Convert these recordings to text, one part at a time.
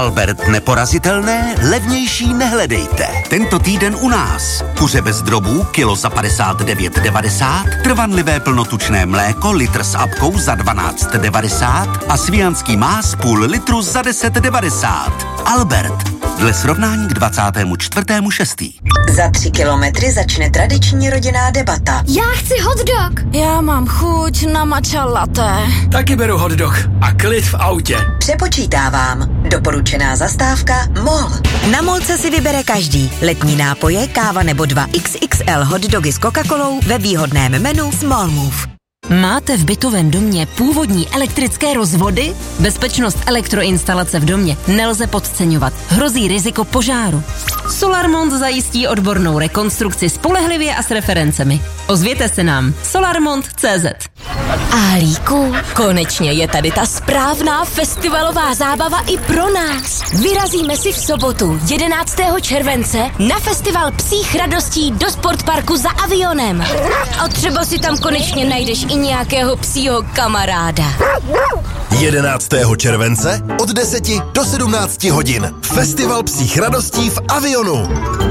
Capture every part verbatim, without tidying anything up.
Albert neporazitelné, levnější nehledejte. Tento týden u nás. Kuře bez drobů, kilo za padesát devět devadesát, trvanlivé plnotučné mléko, litr s apkou za dvanáct devadesát a svijanský más půl litru za deset devadesát. Albert. Dle srovnání k dvacátému čtvrtému šestý Za tři kilometry začne tradiční rodinná debata. Já chci hot dog. Já mám chuť na matcha latte. Taky beru hot dog a klid v autě. Přepočítávám. Doporučená zastávka MOL. Na MOLce si vybere každý. Letní nápoje, káva nebo dva X X L hot dogy s Coca-Colou ve výhodném menu Small Move. Máte v bytovém domě původní elektrické rozvody? Bezpečnost elektroinstalace v domě nelze podceňovat. Hrozí riziko požáru. Solarmont zajistí odbornou rekonstrukci spolehlivě a s referencemi. Ozvěte se nám. solarmont tečka cé zet. Alíku, konečně je tady ta správná festivalová zábava i pro nás. Vyrazíme si v sobotu jedenáctého července na festival psích radostí do sportparku za Avionem. A třeba si tam konečně najdeš i nějakého psího kamaráda. jedenáctého července od deseti do sedmnácti hodin. Festival psích radostí v Avionu.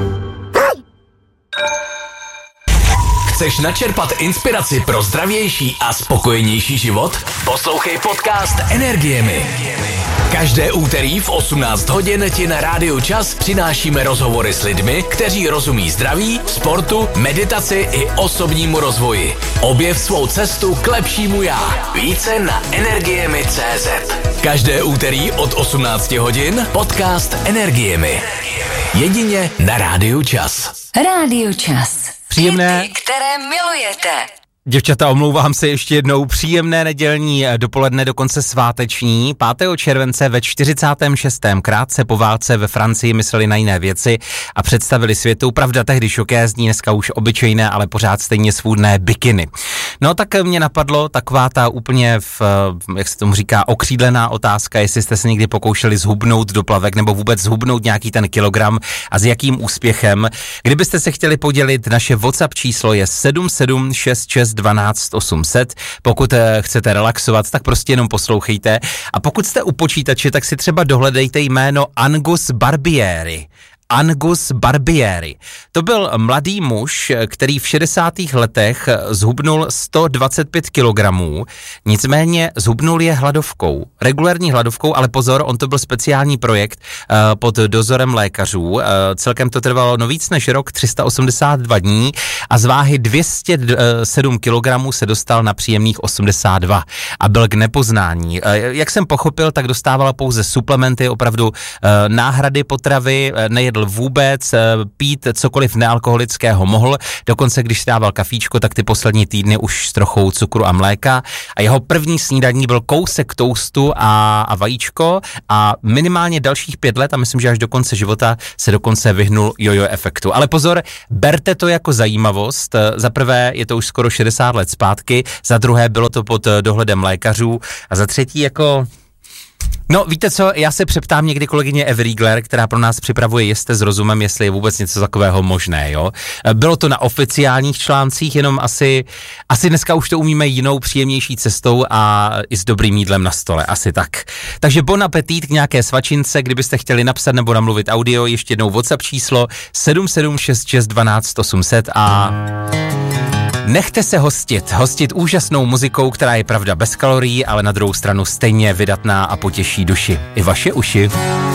Chceš načerpat inspiraci pro zdravější a spokojenější život? Poslouchej podcast Energiemi. Každé úterý v osmnáct hodin ti na Rádiu Čas přinášíme rozhovory s lidmi, kteří rozumí zdraví, sportu, meditaci i osobnímu rozvoji. Objev svou cestu k lepšímu já. Více na energiemi tečka cé zet. Každé úterý od osmnácti hodin podcast Energiemi. Jedině na Rádiu Čas. Rádio Čas. Příjemné, Hity, které milujete. děvčata, omlouvám se ještě jednou, příjemné nedělní dopoledne, dokonce sváteční. pátého července ve čtyřicátém šestém krátce po válce ve Francii mysleli na jiné věci a představili světu, pravda tehdy šokézní, dneska už obyčejné, ale pořád stejně svůdné bikiny. No tak mě napadlo taková ta úplně, v, jak se tomu říká, okřídlená otázka, jestli jste se někdy pokoušeli zhubnout do plavek nebo vůbec zhubnout nějaký ten kilogram a s jakým úspěchem. Kdybyste se chtěli podělit, naše WhatsApp číslo je sedm sedm šest šest dvanáct osm set. Pokud chcete relaxovat, tak prostě jenom poslouchejte. A pokud jste u počítače, tak si třeba dohledejte jméno Angus Barbieri. Angus Barbieri. To byl mladý muž, který v šedesátých letech zhubnul sto dvacet pět kilogramů, nicméně zhubnul je hladovkou. Regulérní hladovkou, ale pozor, on to byl speciální projekt uh, pod dozorem lékařů. Uh, celkem to trvalo no víc než rok, tři sta osmdesát dva dní a z váhy dvě stě sedm kilogramů se dostal na příjemných osmdesát dva a byl k nepoznání. Uh, jak jsem pochopil, tak dostával pouze suplementy, opravdu uh, náhrady potravy, uh, nejedl vůbec, pít cokoliv nealkoholického mohl, dokonce když dával kafíčko, tak ty poslední týdny už s trochou cukru a mléka a jeho první snídaní byl kousek toustu a, a vajíčko a minimálně dalších pět let a myslím, že až do konce života se dokonce vyhnul jojo efektu. Ale pozor, berte to jako zajímavost, za prvé je to už skoro šedesát let zpátky, za druhé bylo to pod dohledem lékařů a za třetí jako... No, víte co, já se přeptám někdy kolegyně Evy Riegler, která pro nás připravuje Jeste s rozumem, jestli je vůbec něco takového možné, jo. Bylo to na oficiálních článcích, jenom asi, asi dneska už to umíme jinou, příjemnější cestou a i s dobrým jídlem na stole, asi tak. Takže bon appetit k nějaké svačince, kdybyste chtěli napsat nebo namluvit audio, ještě jednou WhatsApp číslo sedm sedm šest šest dvanáct osm set a... Nechte se hostit, hostit úžasnou muzikou, která je pravda bez kalorií, ale na druhou stranu stejně vydatná a potěší duši. I vaše uši.